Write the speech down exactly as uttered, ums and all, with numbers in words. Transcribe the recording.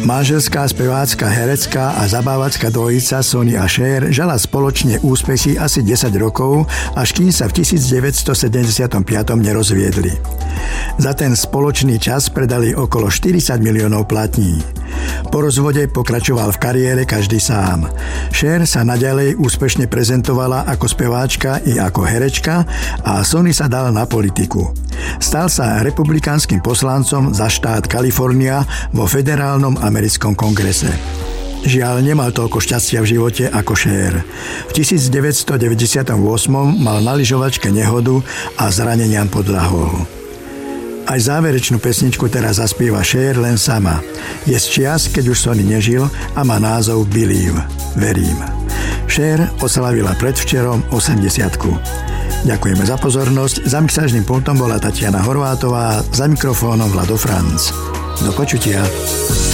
Manželská, spevácka, herecká a zabávacká dvojica Sonny a Cher žala spoločne úspechy asi desať rokov, až kým sa v devätnásťsedemdesiatpäť nerozviedli. Za ten spoločný čas predali okolo štyridsať miliónov platní. Po rozvode pokračoval v kariére každý sám. Cher sa naďalej úspešne prezentovala ako speváčka i ako herečka a Sonny sa dal na politiku. Stal sa republikánskym poslancom za štát Kalifornia vo federálnom americkom kongrese. Žiaľ, nemal toľko šťastia v živote ako Cher. V devätnásťstodeväťdesiatosem mal na lyžovačke nehodu a zraneniam podľahol. Aj záverečnú pesničku teraz zaspieva Cher len sama. Je z čias, keď už Sonny nežil a má názov Believe, verím. Cher oslavila predvčerom osemdesiatku. Ďakujeme za pozornosť. Za mixážnym pultom bola Tatiana Horvátová, za mikrofónom Vlado Franc. Do počutia.